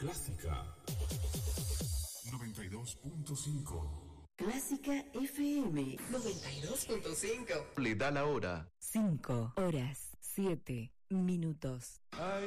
Clásica 92.5. Clásica FM 92.5. Le da la hora. 5 horas 7 minutos.